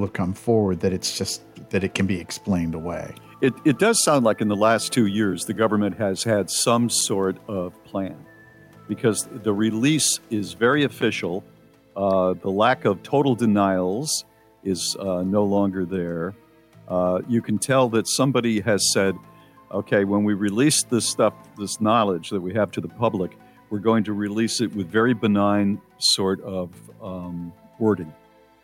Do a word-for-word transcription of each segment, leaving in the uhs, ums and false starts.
have come forward that it's just that it can be explained away. It, it does sound like in the last two years, the government has had some sort of plan, because the release is very official. Uh, the lack of total denials is uh, no longer there. Uh, you can tell that somebody has said, okay, when we release this stuff, this knowledge that we have to the public, we're going to release it with very benign sort of um, wording.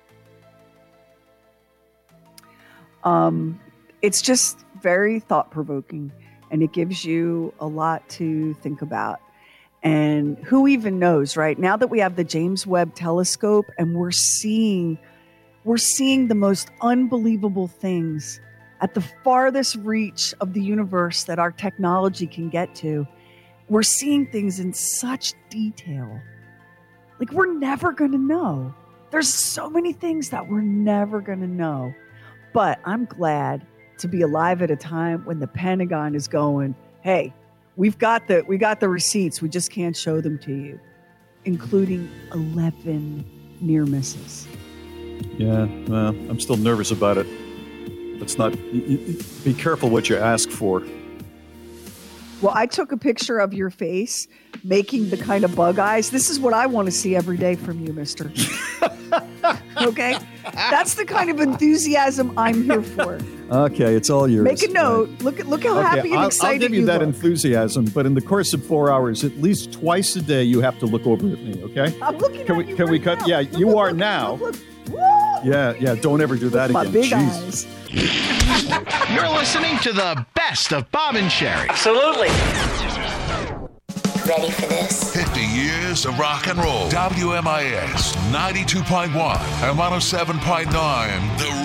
Um, it's just very thought-provoking, and it gives you a lot to think about. And who even knows, right? Now that we have the James Webb Telescope and we're seeing, we're seeing the most unbelievable things at the farthest reach of the universe that our technology can get to. We're seeing things in such detail. Like, we're never going to know. There's so many things that we're never going to know. But I'm glad to be alive at a time when the Pentagon is going, hey, we've got the we got the receipts. We just can't show them to you, including eleven near misses. Yeah, well, I'm still nervous about it. Let's not be careful what you ask for. Well, I took a picture of your face making the kind of bug eyes. This is what I want to see every day from you, mister. Okay? That's the kind of enthusiasm I'm here for. Okay, it's all yours. Make a note. Look at look how okay, happy and I'll, excited I'll give you, you that look. enthusiasm, but in the course of four hours, at least twice a day, you have to look over at me, okay? I'm looking can at we, you Can right we cut? now. Yeah, Look, you look, are look, now. Look, look. Yeah, yeah, don't ever do that My again. big Jeez. eyes. You're listening to the best of Bob and Sherry. Absolutely. Ready for this? fifty years of rock and roll. W M I S ninety-two point one and one oh seven point nine, The